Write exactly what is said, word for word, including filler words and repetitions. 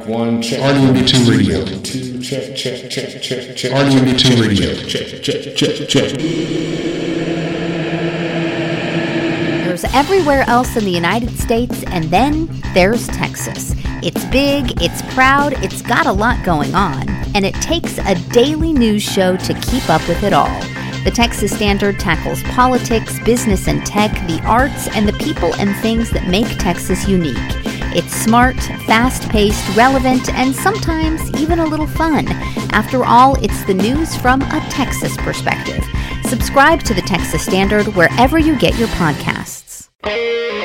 one, check. R D M B two Radio. Two, check, check, check, check, check. R D M B two Radio. Check, check, check, check. There's everywhere else in the United States, and then there's Texas. It's big, it's proud, it's got a lot going on, and it takes a daily news show to keep up with it all. The Texas Standard tackles politics, business and tech, the arts, and the people and things that make Texas unique. It's smart, fast-paced, relevant, and sometimes even a little fun. After all, it's the news from a Texas perspective. Subscribe to the Texas Standard wherever you get your podcasts.